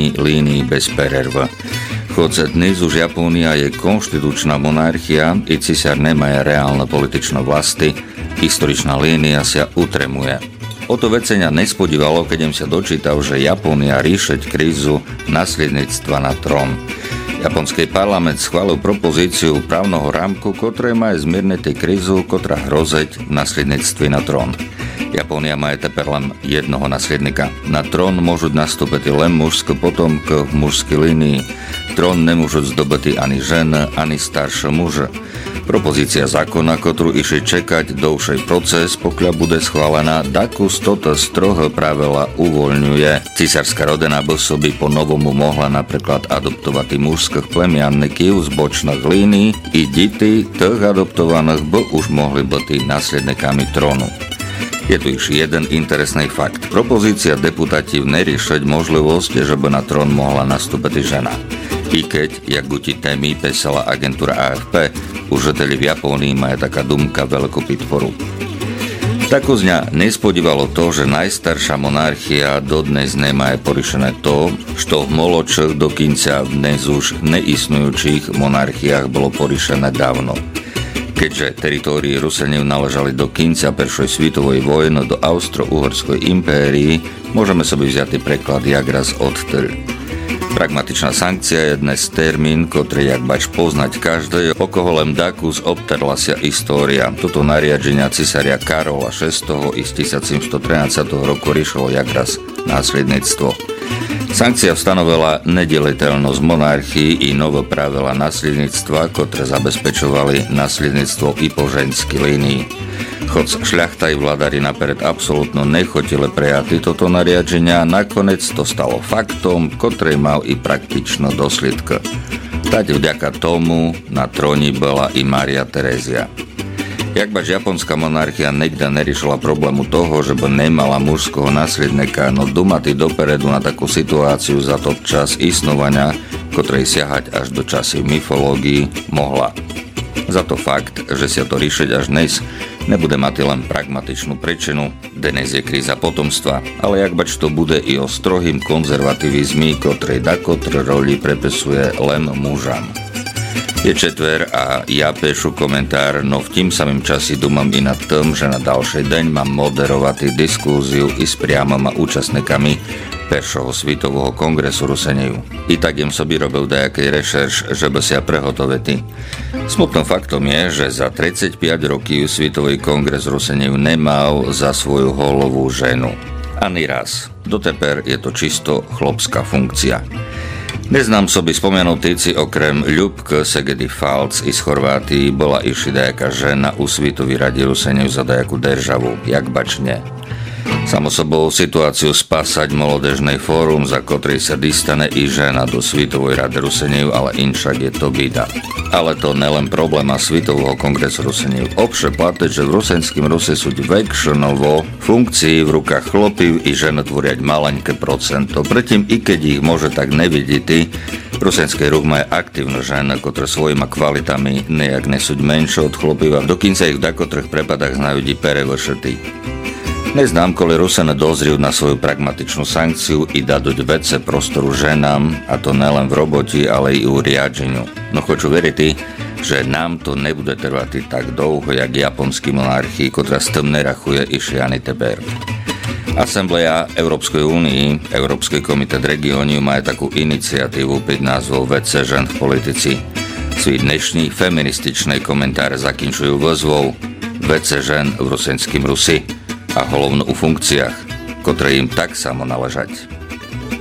všetkými línii bez pererv. Hoď dnes už Japónia je konštitučná monarchia i cisár nemaje reálne političné vlasti, historičná línia sa utremuje. O to vecenia nespodívalo, keď im sa dočítal, že Japónia ríšeť krízu nasledníctva na trón. Japonský parlament schválil propozíciu právneho rámku, ktoré má zmierniť krízu, ktorá hrozeť v nasledníctve na trón. Japónia má teper len jednoho nasledníka. Na trón môžu nastúpiť len mužské potomky v mužskej línii. Trón nemôžu zdobiti ani žena, ani staršie muže. Propozícia zákona, ktorú išli čekať dlhší proces, pokiaľ bude schválená, dakus toto strohé pravila uvoľňuje. Cisárska rodina by soby po novomu mohla napríklad adoptovať mužských plemiannikov z bočných línií i deti tých adoptovaných by už mohli byť nasledníkami trónu. Je tu iš jeden interesný fakt. Propozícia deputátiv neriešiť možnosť, že by na trón mohla nastúpiť žena. I keď, jak buti témy písala agentúra AFP, užiteli v Japónii majú taká dumka veľkú podporu. Tako z ňa nespodívalo to, že najstaršia monarchia dodnes nemá poriešené to, što v moločích dokonca v dnes už neistnujúcich monarchiách bolo poriešené dávno. Keďže teritórii Ruseňov naležali do konca Prvej svetovej vojny do Austro-Uhorskej impérii, môžeme sobie vziať preklad jak raz odtedy. Pragmatičná sankcia je dnes termín, ktorý jak bač poznať každý, o koho len dakus obterla sa história. Toto nariadenia cisária Karola VI z 1713 roku riešilo jak raz následníctvo. Sankcia stanovila nedeliteľnosť monarchii i nové pravila nasledníctva, ktoré zabezpečovali nasledníctvo i po ženskej línii. Hoď šľachta i vládari napered absolútno nechotili prijať toto nariadenia, nakoniec to stalo faktom, ktorý mal i praktično dôsledky. Tať vďaka tomu na tróni bola i Mária Terézia. Jak bač japonská monarchia nikdy neriešila problému toho, že by nemala mužského nasledníka, no dumati dopredu na takú situáciu za to čas istnovania, ktorej siahať až do časy myfológii, mohla. Za to fakt, že sa to riešiť až dnes, nebude mať len pragmatičnú príčinu, dnes je kríza potomstva, ale jak bač to bude i o strohým konzervativizmi, ktorej dakotre roli prepisuje len mužam. Je četver a ja píšu komentár, no v tým samým časi dumam i nad tým, že na ďalší deň mám moderovať diskúziu i s priamoma účastníkami Prvého svetového kongresu Ruseňov. I tak im sobi robil dajaký rešerš, že by sa prehotovili. Smutným faktom je, že za 35 rokov Svetový kongres Ruseňov nemal za svoju holovú ženu. Ani raz. Doteper je to čisto chlopská funkcia. Neznám sobi spomenutýci okrem Ľubky Segedy Falc z Chorvátii bola iši dajaká žena u Svetovej rady Ruseňov za dajakú državu, jak bačne. Samo sobou situáciu spásať molodežnej fórum, za ktorý sa distane i žena do Svetovej rady Ruseňov, ale inšak je to bída. Ale to nelen problém Svetového kongresu Ruseňov. Obše platí, že v rusenským Ruse sú väčšinovo funkcií v rukách chlopív i žen tvoriať maleňké procento. Predtým, i keď ich môže tak nevidieť, rusenský ruch má aktívne ženy, ktoré svojimi kvalitami nejak nesúť menšie od chlopív a dokonca ich v dakotrých prepadách znajú prevršetí. Neznám, koľko Rusene dozriú na svoju pragmatičnú sankciu i dať vece prostoru ženám, a to nelen v roboti, ale i u riadženiu. No chcú veriť, že nám to nebude trvať tak dlho, jak japonský monarchii, ktorá s tým nerachuje i šiany teper. Asembleja Európskej únii, Európsky komitet regióniu má takú iniciatívu pod názvou Vece žen v politici. Svý dnešní feminističný komentár zakončujú výzvou Vece žen v rusenským Rusi a hlavne u funkciách, ktoré im tak samo naležať.